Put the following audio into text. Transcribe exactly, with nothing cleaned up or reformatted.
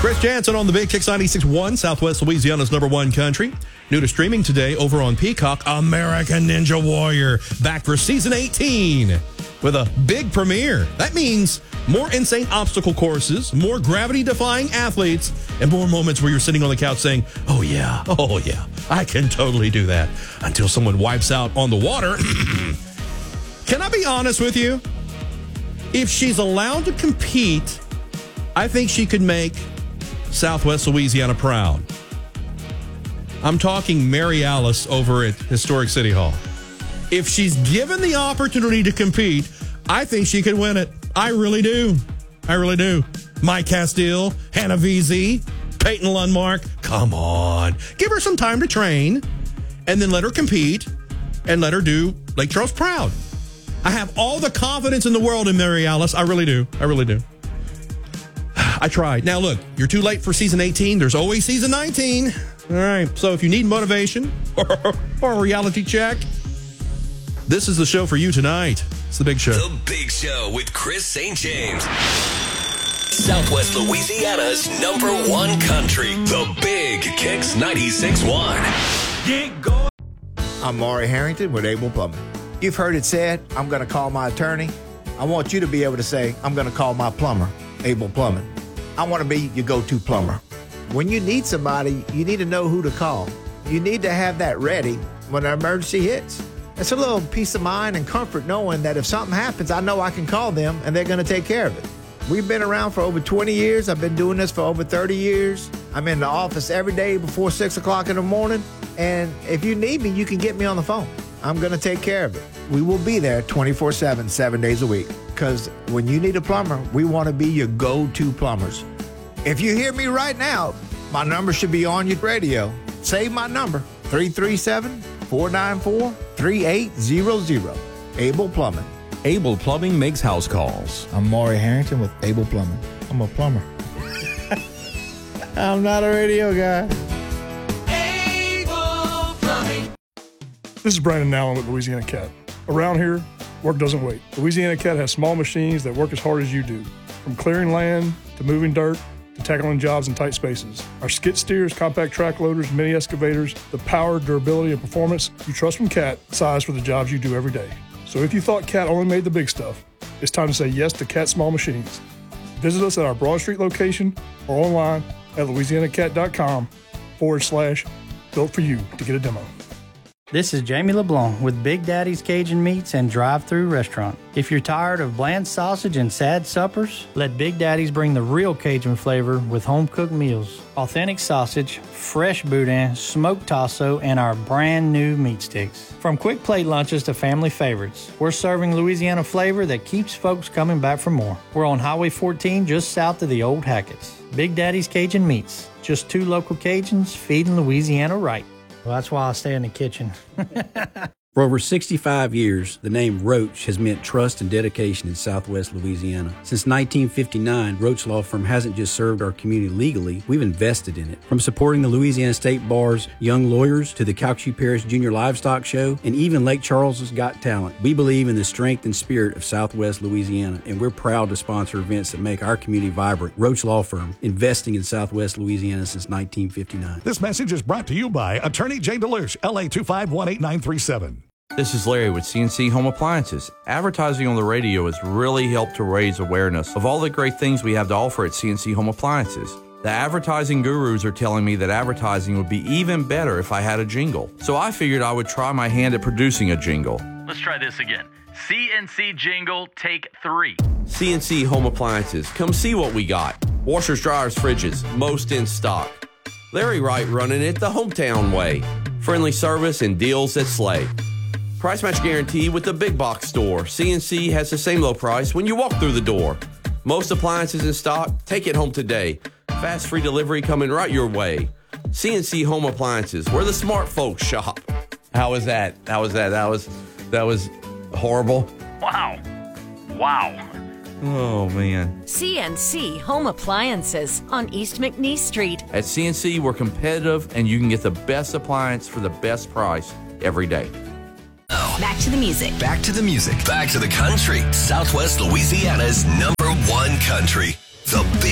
Chris Jansen on the Big Kicks ninety-six point one, Southwest Louisiana's number one country. New to streaming today over on Peacock, American Ninja Warrior, back for season eighteen with a big premiere. That means more insane obstacle courses, more gravity-defying athletes, and more moments where you're sitting on the couch saying, oh yeah, oh yeah, I can totally do that, until someone wipes out on the water. Can I be honest with you? If she's allowed to compete, I think she could make Southwest Louisiana proud. I'm talking Mary Alice over at Historic City Hall. If she's given the opportunity to compete, I think she could win it. I really do. I really do. Mike Castile, Hannah V Z, Peyton Lundmark. Come on. Give her some time to train and then let her compete and let her do Lake Charles proud. I have all the confidence in the world in Mary Alice. I really do. I really do. I tried. Now, look, you're too late for season eighteen. There's always season nineteen. All right. So if you need motivation or, or a reality check, this is the show for you tonight. It's The Big Show. The Big Show with Chris Saint James. Southwest Louisiana's number one country. The Big Kicks ninety-six point one. Get going. I'm Maury Harrington with Able Plumbing. You've heard it said, I'm going to call my attorney. I want you to be able to say, I'm going to call my plumber, Able Plumbing. I want to be your go-to plumber. When you need somebody, you need to know who to call. You need to have that ready when an emergency hits. It's a little peace of mind and comfort knowing that if something happens, I know I can call them and they're going to take care of it. We've been around for over twenty years. I've been doing this for over thirty years. I'm in the office every day before six o'clock in the morning. And if you need me, you can get me on the phone. I'm going to take care of it. We will be there twenty-four seven, seven days a week. Because when you need a plumber, we want to be your go-to plumbers. If you hear me right now, my number should be on your radio. Save my number, three three seven, four nine four, three eight zero zero. Able Plumbing. Able Plumbing makes house calls. I'm Maury Harrington with Able Plumbing. I'm a plumber. I'm not a radio guy. Able Plumbing. This is Brandon Allen with Louisiana Cat. Around here, work doesn't wait. Louisiana Cat has small machines that work as hard as you do. From clearing land to moving dirt to tackling jobs in tight spaces. Our skid steers, compact track loaders, mini excavators, the power, durability, and performance you trust from Cat, size for the jobs you do every day. So if you thought Cat only made the big stuff, it's time to say yes to Cat Small Machines. Visit us at our Broad Street location or online at louisianacat.com forward slash built for you to get a demo. This is Jamie LeBlanc with Big Daddy's Cajun Meats and Drive-Thru Restaurant. If you're tired of bland sausage and sad suppers, let Big Daddy's bring the real Cajun flavor with home-cooked meals. Authentic sausage, fresh boudin, smoked tasso, and our brand new meat sticks. From quick plate lunches to family favorites, we're serving Louisiana flavor that keeps folks coming back for more. We're on Highway fourteen just south of the old Hackett's. Big Daddy's Cajun Meats. Just two local Cajuns feeding Louisiana right. Well, that's why I stay in the kitchen. For over sixty-five years, the name Roach has meant trust and dedication in Southwest Louisiana. Since nineteen fifty-nine, Roach Law Firm hasn't just served our community legally, we've invested in it. From supporting the Louisiana State Bar's Young Lawyers to the Calcasieu Parish Junior Livestock Show and even Lake Charles's Got Talent, we believe in the strength and spirit of Southwest Louisiana, and we're proud to sponsor events that make our community vibrant. Roach Law Firm, investing in Southwest Louisiana since nineteen fifty-nine. This message is brought to you by Attorney Jay DeLuche, L A two five one eight nine three seven. This is Larry with C N C Home Appliances. Advertising on the radio has really helped to raise awareness of all the great things we have to offer at C N C Home Appliances. The advertising gurus are telling me that advertising would be even better if I had a jingle. So I figured I would try my hand at producing a jingle. Let's try this again. C N C jingle, take three. C N C Home Appliances. Come see what we got. Washers, dryers, fridges, most in stock. Larry Wright running it the hometown way. Friendly service and deals that slay. Price match guarantee with the big box store. C N C has the same low price when you walk through the door. Most appliances in stock. Take it home today. Fast free delivery coming right your way. C N C Home Appliances, where the smart folks shop. How was that? How was that? That was that was horrible. Wow. Wow. Oh, man. C N C Home Appliances on East McNeese Street. At C N C, we're competitive, and you can get the best appliance for the best price every day. Back to the music. Back to the music. Back to the country. Southwest Louisiana's number one country. The Big